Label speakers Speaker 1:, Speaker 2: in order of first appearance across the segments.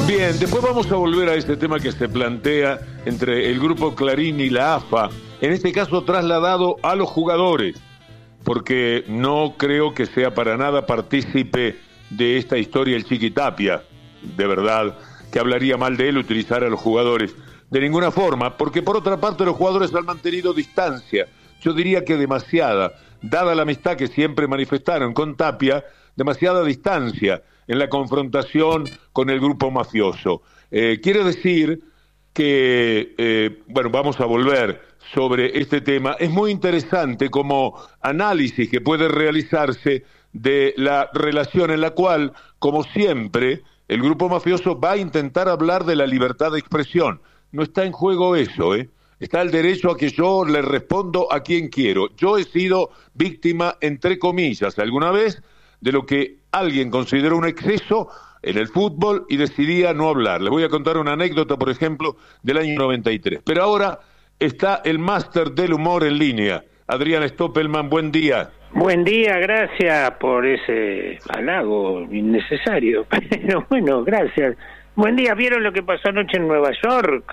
Speaker 1: Bien, después vamos a volver a este tema que se plantea entre el grupo Clarín y la AFA, en este caso trasladado a los jugadores, porque no creo que sea para nada partícipe de esta historia el Chiqui Tapia, de verdad, que hablaría mal de él utilizar a los jugadores, de ninguna forma, porque por otra parte los jugadores han mantenido distancia, yo diría que demasiada, dada la amistad que siempre manifestaron con Tapia, demasiada distancia en la confrontación con el grupo mafioso. Quiero decir que, bueno, vamos a volver sobre este tema. Es muy interesante como análisis que puede realizarse de la relación en la cual, como siempre, el grupo mafioso va a intentar hablar de la libertad de expresión. No está en juego eso, Está el derecho a que yo le respondo a quien quiero. Yo he sido víctima, entre comillas, alguna vez, de lo que alguien consideró un exceso en el fútbol y decidía no hablar. Les voy a contar una anécdota, por ejemplo, del año 93. Pero ahora está el máster del humor en línea. Adrián Stoppelman, buen día.
Speaker 2: Buen día, gracias por ese halago innecesario. Pero bueno, gracias. Buen día, ¿vieron lo que pasó anoche en Nueva York?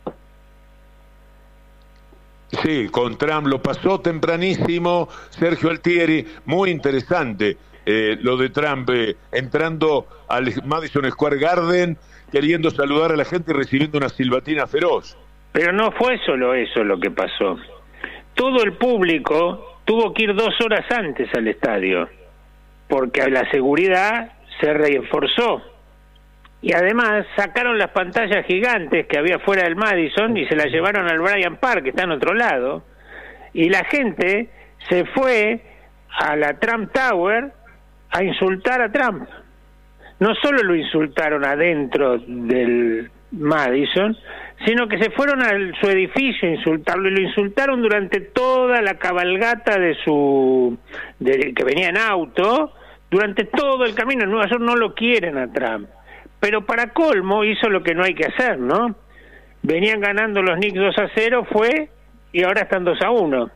Speaker 1: Sí, con Trump lo pasó tempranísimo Sergio Altieri, muy interesante. Lo de Trump entrando al Madison Square Garden, queriendo saludar a la gente y recibiendo una silbatina feroz.
Speaker 2: Pero no fue solo eso lo que pasó. Todo el público tuvo que ir 2 horas antes al estadio, porque la seguridad se reforzó. Y además sacaron las pantallas gigantes que había fuera del Madison y se las llevaron al Bryant Park, que está en otro lado. Y la gente se fue a la Trump Tower a insultar a Trump. No solo lo insultaron adentro del Madison, sino que se fueron a su edificio a insultarlo, y lo insultaron durante toda la cabalgata que venía en auto, durante todo el camino. En Nueva York no lo quieren a Trump, pero para colmo hizo lo que no hay que hacer, ¿no? Venían ganando los Knicks 2-0, fue, y ahora están 2-1.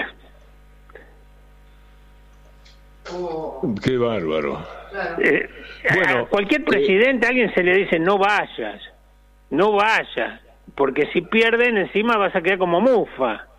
Speaker 1: Qué bárbaro.
Speaker 2: Bueno, a cualquier presidente, a alguien se le dice no vayas, porque si pierden encima vas a quedar como mufa.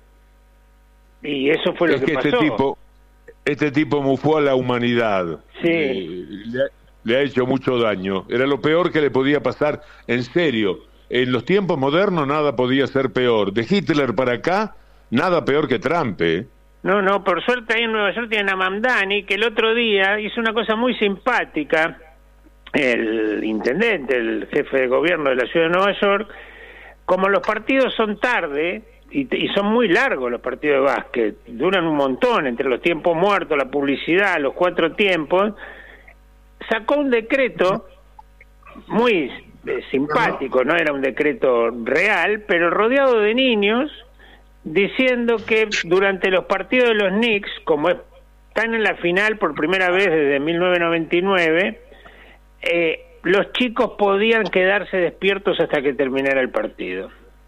Speaker 2: Y eso fue lo que pasó.
Speaker 1: Este tipo mufó a la humanidad.
Speaker 2: Sí.
Speaker 1: Le ha hecho mucho daño. Era lo peor que le podía pasar, en serio. En los tiempos modernos nada podía ser peor. De Hitler para acá, nada peor que Trump,
Speaker 2: No, por suerte ahí en Nueva York tienen a Mamdani, que el otro día hizo una cosa muy simpática, el intendente, el jefe de gobierno de la ciudad de Nueva York. Como los partidos son tarde, y son muy largos los partidos de básquet, duran un montón, entre los tiempos muertos, la publicidad, los 4 tiempos, sacó un decreto muy simpático, no era un decreto real, pero rodeado de niños, diciendo que durante los partidos de los Knicks, como están en la final por primera vez desde 1999, los chicos podían quedarse despiertos hasta que terminara el partido.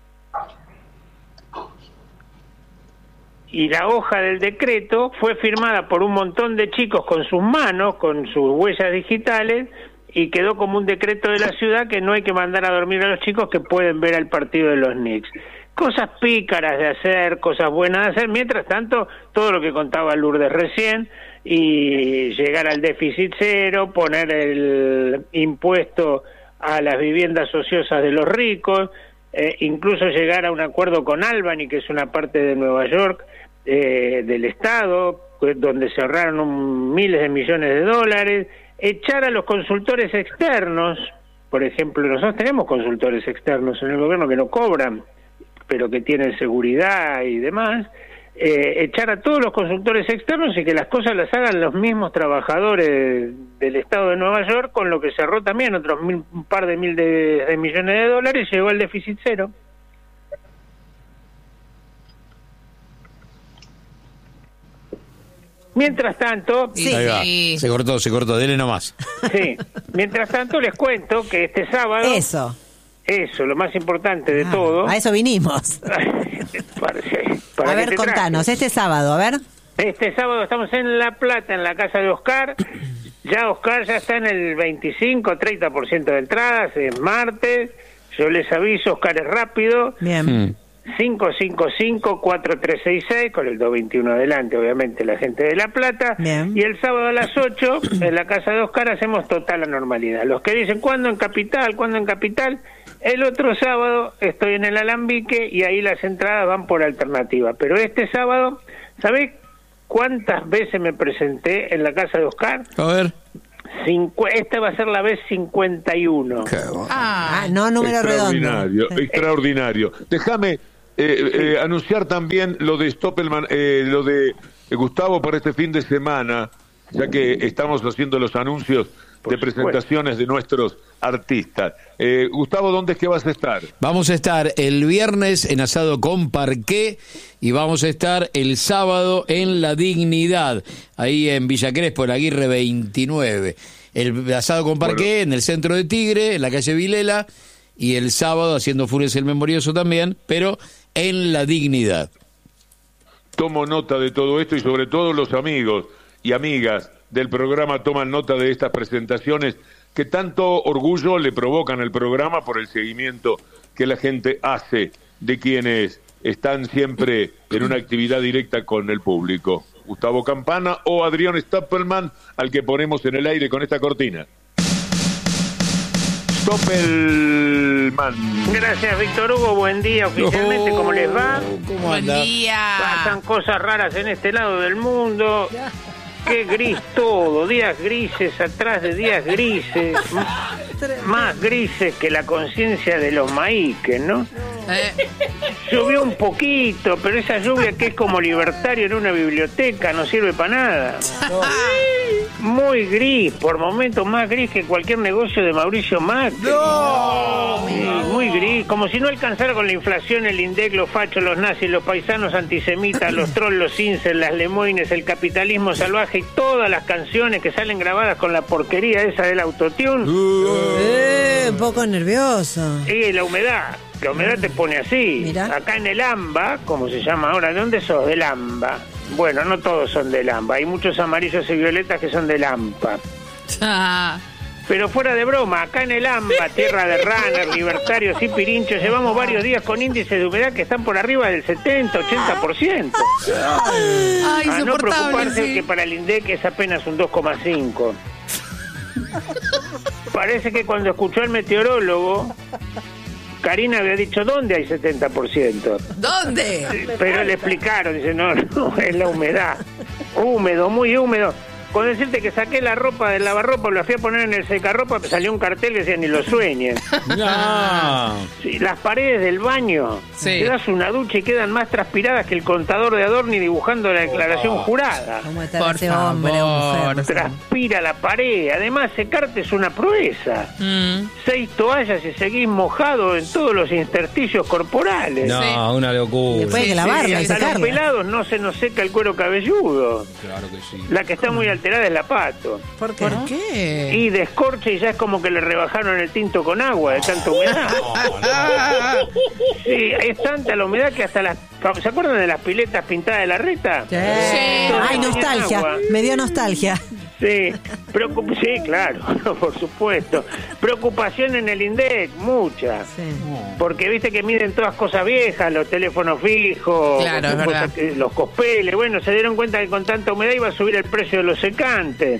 Speaker 2: Y la hoja del decreto fue firmada por un montón de chicos con sus manos, con sus huellas digitales, y quedó como un decreto de la ciudad que no hay que mandar a dormir a los chicos, que pueden ver el partido de los Knicks. Cosas pícaras de hacer, cosas buenas de hacer. Mientras tanto, todo lo que contaba Lourdes recién, y llegar al déficit cero, poner el impuesto a las viviendas ociosas de los ricos, incluso llegar a un acuerdo con Albany, que es una parte de Nueva York, del Estado, donde se ahorraron miles de millones de dólares, echar a los consultores externos. Por ejemplo, nosotros tenemos consultores externos en el gobierno que no cobran, pero que tienen seguridad y demás, echar a todos los consultores externos y que las cosas las hagan los mismos trabajadores del Estado de Nueva York, con lo que cerró también un par de millones de dólares, llegó al déficit cero. Mientras tanto...
Speaker 3: Sí. Ahí va. Se cortó, dele nomás.
Speaker 2: Sí, mientras tanto les cuento que este sábado... Eso, lo más importante de todo.
Speaker 4: A eso vinimos.
Speaker 2: para
Speaker 4: a ver, contanos, este sábado, a ver.
Speaker 2: Este sábado estamos en La Plata, en la casa de Oscar, Ya Oscar ya está en el 25-30% de entradas, es martes. Yo les aviso, Oscar es rápido.
Speaker 4: Bien.
Speaker 2: 555-4366, con el 221 adelante, obviamente, la gente de La Plata.
Speaker 4: Bien.
Speaker 2: Y el sábado a las 8, en la casa de Oscar, hacemos total la normalidad. Los que dicen, ¿cuándo en Capital? ¿Cuándo en Capital? El otro sábado estoy en el Alambique y ahí las entradas van por alternativa. Pero este sábado, ¿sabés cuántas veces me presenté en la casa de Oscar?
Speaker 3: A ver.
Speaker 2: Esta va a ser la vez 51.
Speaker 4: No, número redondo.
Speaker 1: Extraordinario. Déjame anunciar también lo de Stoppelman, lo de Gustavo para este fin de semana, ya que estamos haciendo los anuncios de presentaciones de nuestros artistas. Gustavo, ¿dónde es que vas a estar?
Speaker 3: Vamos a estar el viernes en Asado con Parqué y vamos a estar el sábado en La Dignidad, ahí en Villa Crespo, el Aguirre 29. El Asado con Parqué en el centro de Tigre, en la calle Vilela, y el sábado haciendo Fures el Memorioso también, pero en La Dignidad.
Speaker 1: Tomo nota de todo esto y sobre todo los amigos y amigas del programa toman nota de estas presentaciones que tanto orgullo le provocan al programa por el seguimiento que la gente hace de quienes están siempre en una actividad directa con el público. Gustavo Campana o Adrián Stoppelman, al que ponemos en el aire con esta cortina. Stoppelman.
Speaker 2: Gracias, Víctor Hugo. Buen día, oficialmente. ¿Cómo les va?
Speaker 3: Buen
Speaker 5: día.
Speaker 2: Pasan cosas raras en este lado del mundo. Qué gris todo, días grises atrás de días grises, más grises que la conciencia de los maíques, ¿no? Llovió un poquito, pero esa lluvia que es como libertario en una biblioteca, no sirve para nada. Muy gris, por momentos más gris que cualquier negocio de Mauricio Macri. Sí, muy gris, como si no alcanzara con la inflación, el INDEC, los fachos, los nazis, los paisanos antisemitas, los trolls, los incels, las lemoines, el capitalismo salvaje y todas las canciones que salen grabadas con la porquería esa del autotune.
Speaker 4: Un poco nervioso.
Speaker 2: Y la humedad te pone así.
Speaker 4: Mirá.
Speaker 2: Acá en el AMBA, como se llama ahora, ¿de dónde sos? Del AMBA. Bueno, no todos son del AMBA, hay muchos amarillos y violetas que son del AMPA. Pero fuera de broma, acá en el AMBA, tierra de runners, libertarios y pirinchos, llevamos varios días con índices de humedad que están por arriba del 70-80%.
Speaker 5: Ay,
Speaker 2: A no preocuparse
Speaker 5: sí.
Speaker 2: que para el INDEC es apenas un 2,5. Parece que cuando escuchó al meteorólogo, Karina había dicho, ¿dónde hay 70%?
Speaker 5: ¿Dónde?
Speaker 2: Pero le explicaron, dice, no, es la humedad. Húmedo, muy húmedo. Con decirte que saqué la ropa del lavarropa, la fui a poner en el secarropa, salió un cartel que decía, ni lo sueñen.
Speaker 3: No.
Speaker 2: Sí, las paredes del baño,
Speaker 5: Sí.
Speaker 2: te das una ducha y quedan más transpiradas que el contador de Adorni dibujando la declaración jurada.
Speaker 4: ¿Cómo está
Speaker 5: Por
Speaker 4: ese hombre o mujer? No sé.
Speaker 2: Transpira la pared, además secarte es una proeza. 6 toallas y seguís mojado en todos los intersticios corporales.
Speaker 3: No,
Speaker 5: Sí.
Speaker 3: una locura.
Speaker 4: Después hay que lavarla y
Speaker 2: hasta los
Speaker 4: secarla.
Speaker 2: pelados no se nos seca el cuero cabelludo.
Speaker 3: Claro que sí.
Speaker 2: La que está muy alterada es la pato.
Speaker 4: ¿Por qué?
Speaker 5: ¿Por qué?
Speaker 2: Y descorcha y ya es como que le rebajaron el tinto con agua de tanta humedad. Sí, es tanta la humedad que hasta las... ¿Se acuerdan de las piletas pintadas de la reta?
Speaker 4: Sí.
Speaker 2: Todas
Speaker 4: Ay,
Speaker 2: tenían
Speaker 4: nostalgia.
Speaker 2: agua.
Speaker 4: Me dio nostalgia.
Speaker 2: Sí, sí, claro, por supuesto. Preocupación en el INDEC, mucha.
Speaker 4: Sí.
Speaker 2: Porque viste que miden todas cosas viejas, los teléfonos fijos,
Speaker 5: Claro, es verdad.
Speaker 2: los cospeles. Bueno, se dieron cuenta que con tanta humedad iba a subir el precio de los secantes.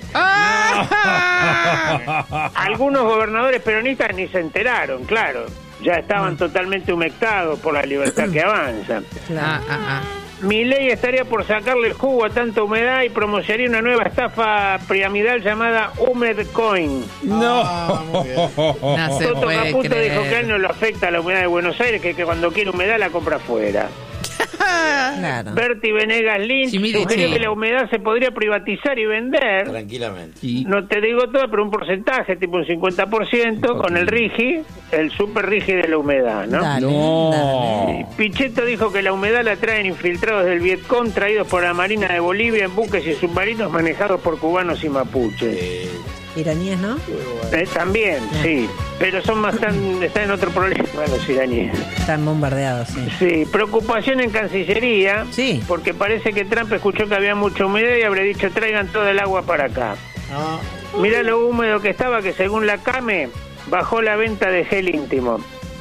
Speaker 2: Algunos gobernadores peronistas ni se enteraron, claro. Ya estaban totalmente humectados por la libertad que avanza. Milei estaría por sacarle el jugo a tanta humedad y promocionaría una nueva estafa piramidal llamada Humedcoin.
Speaker 3: No.
Speaker 5: No se
Speaker 2: Toto
Speaker 5: puede
Speaker 2: Caputo dijo que a él
Speaker 5: creer.
Speaker 2: no lo afecta la humedad de Buenos Aires, que cuando quiere humedad la compra afuera.
Speaker 4: Claro.
Speaker 2: Berti Venegas Lynch
Speaker 5: Chimilichi.
Speaker 2: sugirió que la humedad se podría privatizar y vender.
Speaker 3: Tranquilamente.
Speaker 2: No te digo todo, pero un porcentaje, tipo un 50%, con el RIGI, el super RIGI de la humedad, ¿no?
Speaker 4: Dale,
Speaker 3: No.
Speaker 4: dale.
Speaker 2: Pichetto dijo que la humedad la traen infiltrados del Vietcong, traídos por la Marina de Bolivia en buques y submarinos manejados por cubanos y mapuches.
Speaker 4: Iraníes, ¿no?
Speaker 2: También, sí, pero están en otro problema los iraníes.
Speaker 4: Están bombardeados, sí.
Speaker 2: Sí, preocupación en Cancillería,
Speaker 4: Sí.
Speaker 2: porque parece que Trump escuchó que había mucha humedad y habrá dicho traigan todo el agua para acá. Mirá lo húmedo que estaba, que según la CAME bajó la venta de gel íntimo.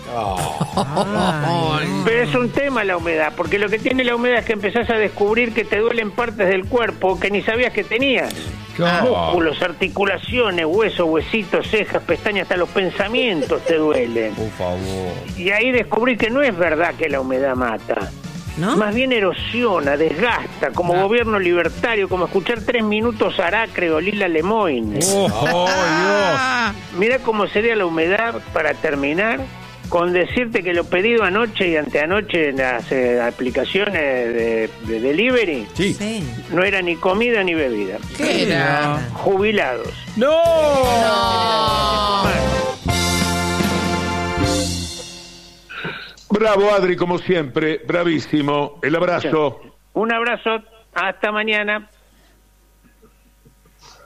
Speaker 2: Pero es un tema la humedad, porque lo que tiene la humedad es que empezás a descubrir que te duelen partes del cuerpo que ni sabías que tenías. Músculos, articulaciones, huesos, huesitos, cejas, pestañas, hasta los pensamientos te duelen.
Speaker 6: Por favor.
Speaker 2: Y ahí descubrí que no es verdad que la humedad mata.
Speaker 4: ¿No?
Speaker 2: Más bien erosiona, desgasta, como gobierno libertario, como escuchar 3 minutos Aracre o Lila Lemoyne.
Speaker 6: Dios.
Speaker 2: Mirá cómo sería la humedad, para terminar, con decirte que lo pedido anoche y anteanoche en las aplicaciones de delivery,
Speaker 6: Sí.
Speaker 4: Sí.
Speaker 2: no era ni comida ni bebida.
Speaker 5: ¿Qué era?
Speaker 2: Jubilados.
Speaker 6: ¡No!
Speaker 1: Bravo, Adri, como siempre, bravísimo. El abrazo.
Speaker 2: Un abrazo, hasta mañana.